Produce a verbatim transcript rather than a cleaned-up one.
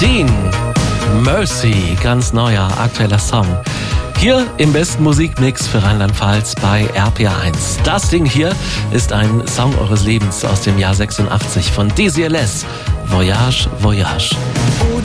Dean, Mercy, ganz neuer, aktueller Song. Hier im besten Musikmix für Rheinland-Pfalz bei R P R eins. Das Ding hier ist ein Song eures Lebens aus dem Jahr sechsundachtzig von D C L S. Voyage, Voyage.